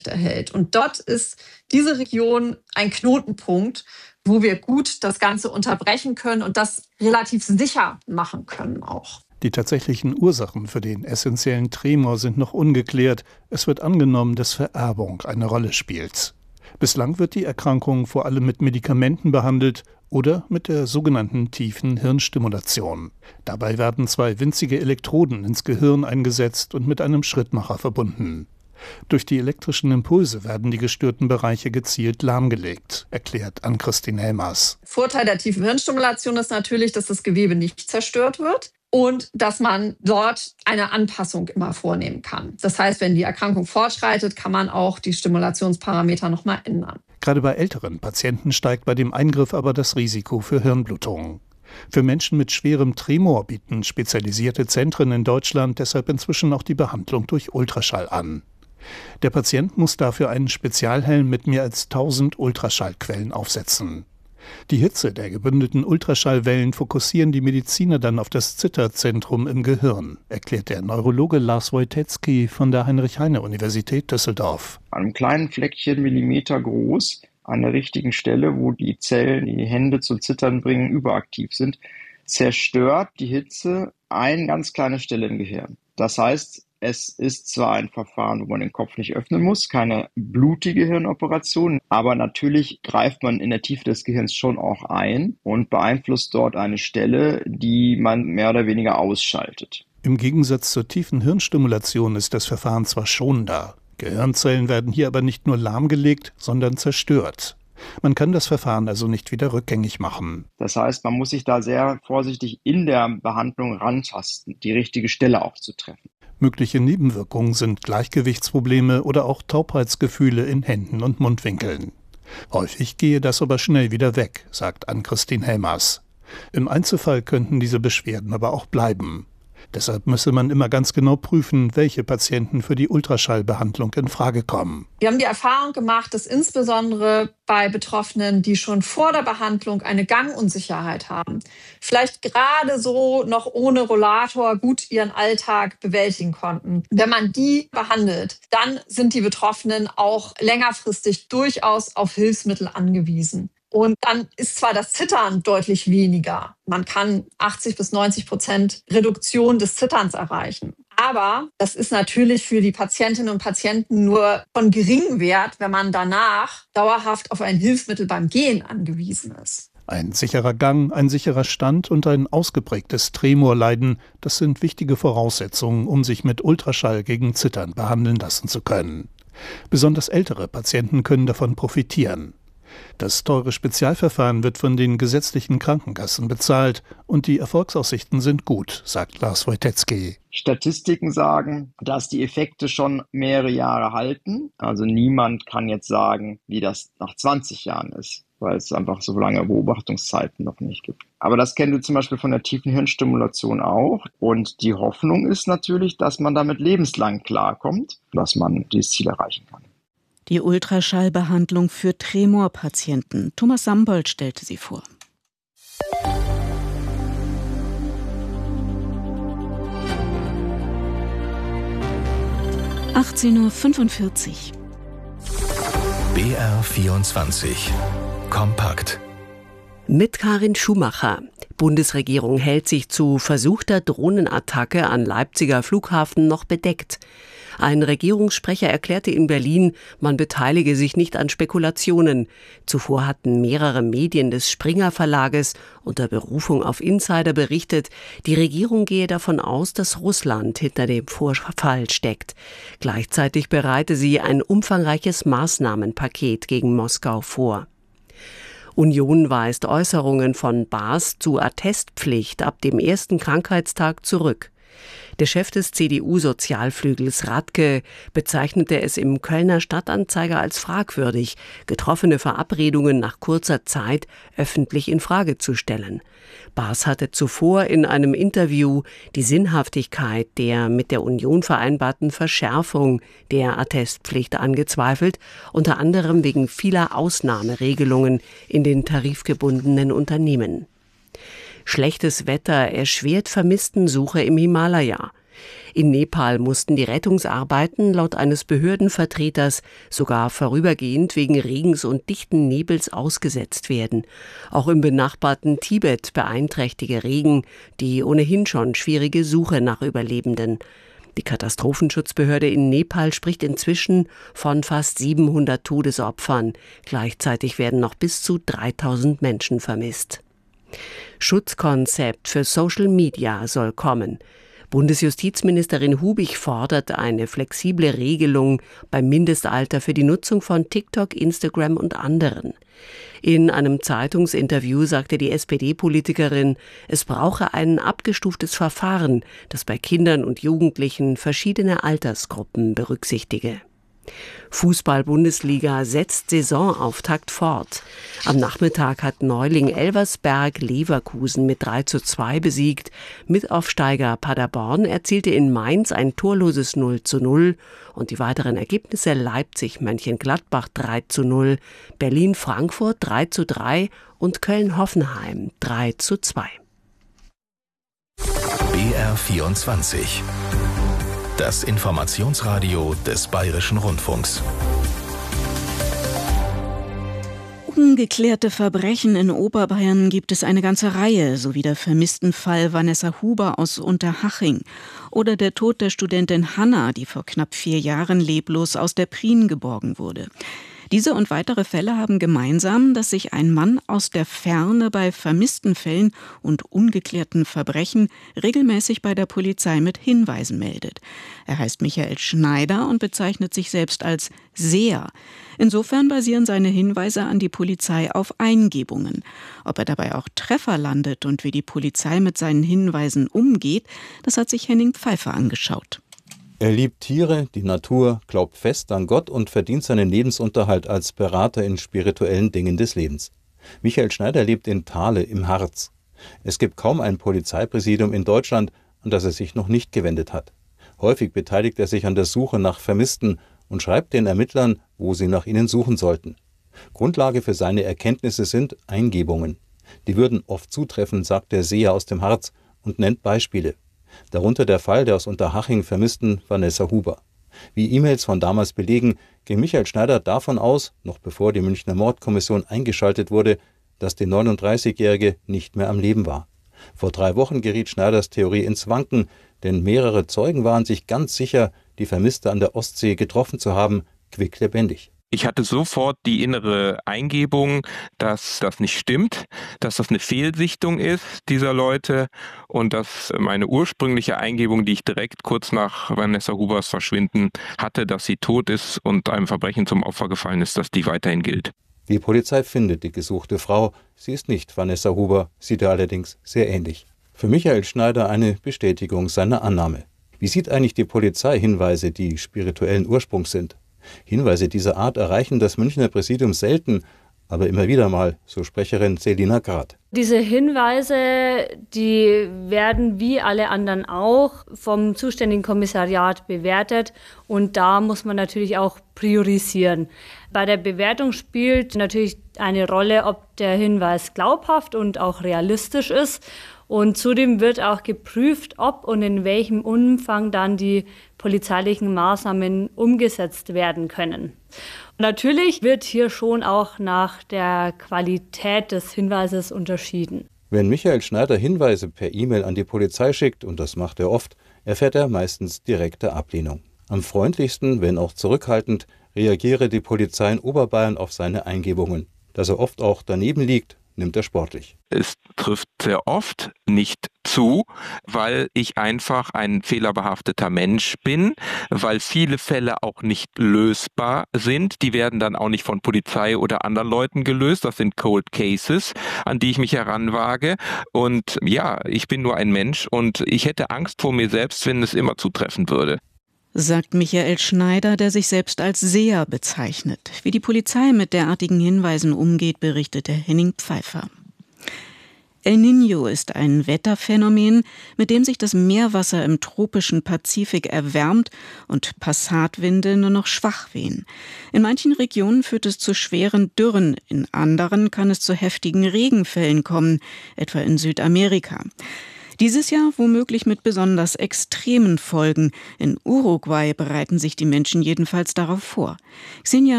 aufrechterhält. Und dort ist diese Region ein Knotenpunkt, wo wir gut das Ganze unterbrechen können und das relativ sicher machen können auch. Die tatsächlichen Ursachen für den essentiellen Tremor sind noch ungeklärt. Es wird angenommen, dass Vererbung eine Rolle spielt. Bislang wird die Erkrankung vor allem mit Medikamenten behandelt oder mit der sogenannten tiefen Hirnstimulation. Dabei werden 2 winzige Elektroden ins Gehirn eingesetzt und mit einem Schrittmacher verbunden. Durch die elektrischen Impulse werden die gestörten Bereiche gezielt lahmgelegt, erklärt Ann-Christine Helmers. Vorteil der tiefen Hirnstimulation ist natürlich, dass das Gewebe nicht zerstört wird und dass man dort eine Anpassung immer vornehmen kann. Das heißt, wenn die Erkrankung fortschreitet, kann man auch die Stimulationsparameter nochmal ändern. Gerade bei älteren Patienten steigt bei dem Eingriff aber das Risiko für Hirnblutungen. Für Menschen mit schwerem Tremor bieten spezialisierte Zentren in Deutschland deshalb inzwischen auch die Behandlung durch Ultraschall an. Der Patient muss dafür einen Spezialhelm mit mehr als 1000 Ultraschallquellen aufsetzen. Die Hitze der gebündelten Ultraschallwellen fokussieren die Mediziner dann auf das Zitterzentrum im Gehirn, erklärt der Neurologe Lars Wojtecki von der Heinrich-Heine-Universität Düsseldorf. An einem kleinen Fleckchen, Millimeter groß, an der richtigen Stelle, wo die Zellen, die Hände zum Zittern bringen, überaktiv sind, zerstört die Hitze eine ganz kleine Stelle im Gehirn. Das heißt, es ist zwar ein Verfahren, wo man den Kopf nicht öffnen muss, keine blutige Hirnoperation, aber natürlich greift man in der Tiefe des Gehirns schon auch ein und beeinflusst dort eine Stelle, die man mehr oder weniger ausschaltet. Im Gegensatz zur tiefen Hirnstimulation ist das Verfahren zwar schonender. Gehirnzellen werden hier aber nicht nur lahmgelegt, sondern zerstört. Man kann das Verfahren also nicht wieder rückgängig machen. Das heißt, man muss sich da sehr vorsichtig in der Behandlung rantasten, die richtige Stelle auch zu treffen. Mögliche Nebenwirkungen sind Gleichgewichtsprobleme oder auch Taubheitsgefühle in Händen und Mundwinkeln. Häufig gehe das aber schnell wieder weg, sagt Ann-Christine Helmers. Im Einzelfall könnten diese Beschwerden aber auch bleiben. Deshalb müsse man immer ganz genau prüfen, welche Patienten für die Ultraschallbehandlung in Frage kommen. Wir haben die Erfahrung gemacht, dass insbesondere bei Betroffenen, die schon vor der Behandlung eine Gangunsicherheit haben, vielleicht gerade so noch ohne Rollator gut ihren Alltag bewältigen konnten. Wenn man die behandelt, dann sind die Betroffenen auch längerfristig durchaus auf Hilfsmittel angewiesen. Und dann ist zwar das Zittern deutlich weniger. Man kann 80-90% Reduktion des Zitterns erreichen. Aber das ist natürlich für die Patientinnen und Patienten nur von geringem Wert, wenn man danach dauerhaft auf ein Hilfsmittel beim Gehen angewiesen ist. Ein sicherer Gang, ein sicherer Stand und ein ausgeprägtes Tremorleiden, das sind wichtige Voraussetzungen, um sich mit Ultraschall gegen Zittern behandeln lassen zu können. Besonders ältere Patienten können davon profitieren. Das teure Spezialverfahren wird von den gesetzlichen Krankenkassen bezahlt und die Erfolgsaussichten sind gut, sagt Lars Wojtecki. Statistiken sagen, dass die Effekte schon mehrere Jahre halten. Also niemand kann jetzt sagen, wie das nach 20 Jahren ist, weil es einfach so lange Beobachtungszeiten noch nicht gibt. Aber das kennen wir zum Beispiel von der tiefen Hirnstimulation auch. Und die Hoffnung ist natürlich, dass man damit lebenslang klarkommt, dass man dieses Ziel erreichen kann. Die Ultraschallbehandlung für Tremorpatienten. Thomas Sambold stellte sie vor. (18:45 Uhr). BR24 Kompakt. Mit Karin Schumacher. Bundesregierung hält sich zu versuchter Drohnenattacke an Leipziger Flughafen noch bedeckt. Ein Regierungssprecher erklärte in Berlin, man beteilige sich nicht an Spekulationen. Zuvor hatten mehrere Medien des Springer Verlages unter Berufung auf Insider berichtet, die Regierung gehe davon aus, dass Russland hinter dem Vorfall steckt. Gleichzeitig bereite sie ein umfangreiches Maßnahmenpaket gegen Moskau vor. Union weist Äußerungen von Baas zu Attestpflicht ab dem ersten Krankheitstag zurück. Der Chef des CDU-Sozialflügels Radke bezeichnete es im Kölner Stadtanzeiger als fragwürdig, getroffene Verabredungen nach kurzer Zeit öffentlich in Frage zu stellen. Baas hatte zuvor in einem Interview die Sinnhaftigkeit der mit der Union vereinbarten Verschärfung der Attestpflicht angezweifelt, unter anderem wegen vieler Ausnahmeregelungen in den tarifgebundenen Unternehmen. Schlechtes Wetter erschwert Vermisstensuche im Himalaya. In Nepal mussten die Rettungsarbeiten laut eines Behördenvertreters sogar vorübergehend wegen Regens und dichten Nebels ausgesetzt werden. Auch im benachbarten Tibet beeinträchtige Regen die ohnehin schon schwierige Suche nach Überlebenden. Die Katastrophenschutzbehörde in Nepal spricht inzwischen von fast 700 Todesopfern. Gleichzeitig werden noch bis zu 3000 Menschen vermisst. Schutzkonzept für Social Media soll kommen. Bundesjustizministerin Hubig fordert eine flexible Regelung beim Mindestalter für die Nutzung von TikTok, Instagram und anderen. In einem Zeitungsinterview sagte die SPD-Politikerin, es brauche ein abgestuftes Verfahren, das bei Kindern und Jugendlichen verschiedene Altersgruppen berücksichtige. Fußball-Bundesliga setzt Saisonauftakt fort. Am Nachmittag hat Neuling Elversberg Leverkusen mit 3:2 besiegt. Mitaufsteiger Paderborn erzielte in Mainz ein torloses 0:0 und die weiteren Ergebnisse Leipzig-Mönchengladbach 3:0, Berlin-Frankfurt 3:3 und Köln-Hoffenheim 3:2. BR24. Das Informationsradio des Bayerischen Rundfunks. Ungeklärte Verbrechen in Oberbayern gibt es eine ganze Reihe, so wie der vermissten Fall Vanessa Huber aus Unterhaching oder der Tod der Studentin Hanna, die vor knapp 4 Jahren leblos aus der Prien geborgen wurde. Diese und weitere Fälle haben gemeinsam, dass sich ein Mann aus der Ferne bei vermissten Fällen und ungeklärten Verbrechen regelmäßig bei der Polizei mit Hinweisen meldet. Er heißt Michael Schneider und bezeichnet sich selbst als Seher. Insofern basieren seine Hinweise an die Polizei auf Eingebungen. Ob er dabei auch Treffer landet und wie die Polizei mit seinen Hinweisen umgeht, das hat sich Henning Pfeiffer angeschaut. Er liebt Tiere, die Natur, glaubt fest an Gott und verdient seinen Lebensunterhalt als Berater in spirituellen Dingen des Lebens. Michael Schneider lebt in Thale im Harz. Es gibt kaum ein Polizeipräsidium in Deutschland, an das er sich noch nicht gewendet hat. Häufig beteiligt er sich an der Suche nach Vermissten und schreibt den Ermittlern, wo sie nach ihnen suchen sollten. Grundlage für seine Erkenntnisse sind Eingebungen. Die würden oft zutreffen, sagt der Seher aus dem Harz und nennt Beispiele. Darunter der Fall der aus Unterhaching vermissten Vanessa Huber. Wie E-Mails von damals belegen, ging Michael Schneider davon aus, noch bevor die Münchner Mordkommission eingeschaltet wurde, dass die 39-Jährige nicht mehr am Leben war. Vor 3 Wochen geriet Schneiders Theorie ins Wanken, denn mehrere Zeugen waren sich ganz sicher, die Vermisste an der Ostsee getroffen zu haben, quicklebendig. Ich hatte sofort die innere Eingebung, dass das nicht stimmt, dass das eine Fehlsichtung ist dieser Leute und dass meine ursprüngliche Eingebung, die ich direkt kurz nach Vanessa Hubers Verschwinden hatte, dass sie tot ist und einem Verbrechen zum Opfer gefallen ist, dass die weiterhin gilt. Die Polizei findet die gesuchte Frau. Sie ist nicht Vanessa Huber, sieht er allerdings sehr ähnlich. Für Michael Schneider eine Bestätigung seiner Annahme. Wie sieht eigentlich die Polizei Hinweise, die spirituellen Ursprungs sind? Hinweise dieser Art erreichen das Münchner Präsidium selten, aber immer wieder mal, so Sprecherin Selina Grad. Diese Hinweise, die werden wie alle anderen auch vom zuständigen Kommissariat bewertet und da muss man natürlich auch priorisieren. Bei der Bewertung spielt natürlich eine Rolle, ob der Hinweis glaubhaft und auch realistisch ist. Und zudem wird auch geprüft, ob und in welchem Umfang dann die polizeilichen Maßnahmen umgesetzt werden können. Und natürlich wird hier schon auch nach der Qualität des Hinweises unterschieden. Wenn Michael Schneider Hinweise per E-Mail an die Polizei schickt, und das macht er oft, erfährt er meistens direkte Ablehnung. Am freundlichsten, wenn auch zurückhaltend, reagiere die Polizei in Oberbayern auf seine Eingebungen. Dass er oft auch daneben liegt, nimmt er sportlich. Es trifft sehr oft nicht zu, weil ich einfach ein fehlerbehafteter Mensch bin, weil viele Fälle auch nicht lösbar sind. Die werden dann auch nicht von Polizei oder anderen Leuten gelöst. Das sind Cold Cases, an die ich mich heranwage. Und ja, ich bin nur ein Mensch und ich hätte Angst vor mir selbst, wenn es immer zutreffen würde. Sagt Michael Schneider, der sich selbst als Seher bezeichnet. Wie die Polizei mit derartigen Hinweisen umgeht, berichtete Henning Pfeiffer. El Niño ist ein Wetterphänomen, mit dem sich das Meerwasser im tropischen Pazifik erwärmt und Passatwinde nur noch schwach wehen. In manchen Regionen führt es zu schweren Dürren, in anderen kann es zu heftigen Regenfällen kommen, etwa in Südamerika. Dieses Jahr womöglich mit besonders extremen Folgen. In Uruguay bereiten sich die Menschen jedenfalls darauf vor. Xenia